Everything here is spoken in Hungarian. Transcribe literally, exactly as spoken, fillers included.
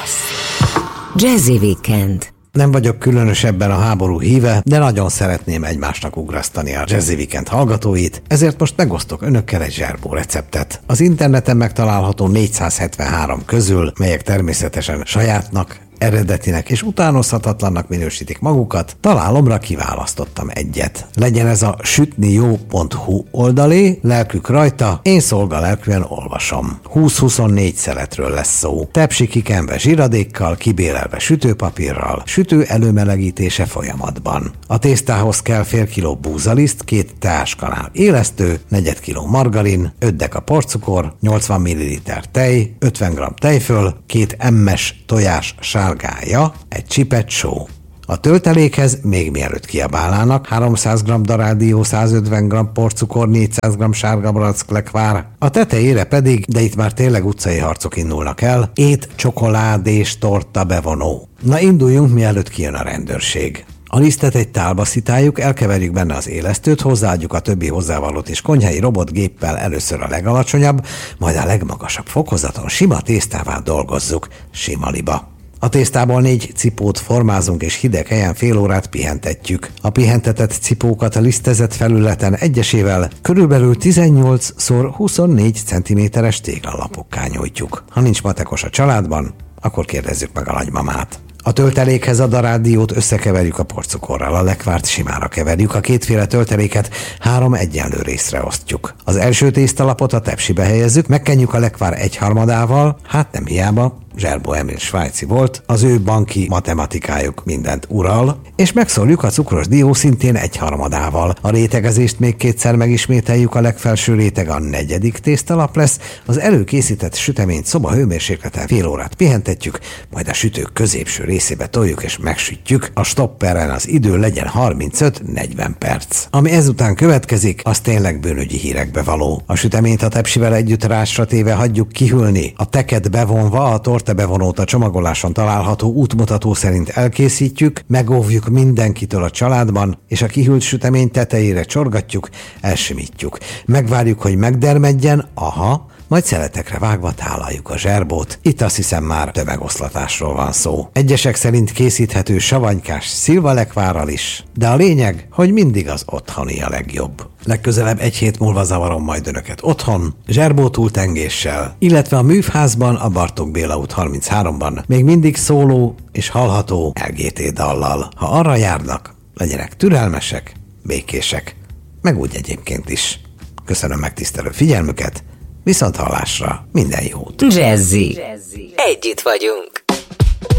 Jazzy Weekend. Nem vagyok különösebben a háború híve, de nagyon szeretném egymásnak ugrasztani a Jazzy Weekend hallgatóit, ezért most megosztok önökkel egy zserbó receptet. Az interneten megtalálható négyszázhetvenhárom közül, melyek természetesen sajátnak, eredetinek és utánozhatatlannak minősítik magukat, találomra kiválasztottam egyet. Legyen ez a sütnijó pont hu oldalé, lelkük rajta, én szolgalelkűen olvasom. húsz-huszonnégy szeletről lesz szó. Tepsi kikenve zsiradékkal, kibélelve sütőpapírral, sütő előmelegítése folyamatban. A tésztához kell fél kiló búzaliszt, két teáskanál élesztő, negyed kiló margarin, öt deka porcukor, nyolcvan milliliter tej, ötven gramm tejföl, két emmes tojás sárgája, egy csipet só. A töltelékhez még mielőtt kiabálnának, háromszáz gramm darádió, százötven gramm porcukor, négyszáz gramm sárga barack lekvár. A tetejére pedig, de itt már tényleg utcai harcok indulnak el, ét csokoládés torta bevonó. Na induljunk, mielőtt kijön a rendőrség. A lisztet egy tálba szitáljuk, elkeverjük benne az élesztőt, hozzáadjuk a többi hozzávalót és konyhai robotgéppel először a legalacsonyabb, majd a legmagasabb fokozaton sima tésztává dolgozzuk, sima liba. A tésztából négy cipót formázunk és hideg helyen fél órát pihentetjük. A pihentetett cipókat a lisztezett felületen egyesével körülbelül tizennyolc szor huszonnégy centiméteres téglalapokká nyújtjuk. Ha nincs matekos a családban, akkor kérdezzük meg a nagymamát. A töltelékhez a darádiót összekeverjük a porcukorral, a lekvárt simára keverjük, a kétféle tölteléket három egyenlő részre osztjuk. Az első tésztalapot a tepsibe helyezzük, megkenjük a lekvár egyharmadával, hát nem hiába, Zserbó Emil svájci volt, az ő banki matematikájuk mindent ural, és megszórjuk a cukros dió szintén egyharmadával. A rétegezést még kétszer megismételjük, a legfelső réteg a negyedik tésztalap lesz, az előkészített süteményt szoba hőmérsékleten fél órát pihentetjük, majd a sütők középső részébe toljuk és megsütjük, a stopperen az idő legyen harmincöt-negyven perc. Ami ezután következik, az tényleg bűnügyi hírekbe való. A süteményt a tepsivel együtt rásra téve hagyjuk kihűlni, a teket bevonva a torta bevonót a csomagoláson található útmutató szerint elkészítjük, megóvjuk mindenkitől a családban, és a kihűlt sütemény tetejére csorgatjuk, elsimítjuk. Megvárjuk, hogy megdermedjen, aha, majd szeletekre vágva tálaljuk a zserbót. Itt azt hiszem már tömegoszlatásról van szó. Egyesek szerint készíthető savanykás szilvalekvárral is, de a lényeg, hogy mindig az otthoni a legjobb. Legközelebb egy hét múlva zavarom majd önöket otthon, zserbótúltengéssel, illetve a művházban, a Bartók Béla út harmincháromban még mindig szóló és hallható el gé té dallal. Ha arra járnak, legyenek türelmesek, békések, meg úgy egyébként is. Köszönöm megtisztelő figyelmüket, viszont hallásra, minden jót! Jazzy. Együtt vagyunk.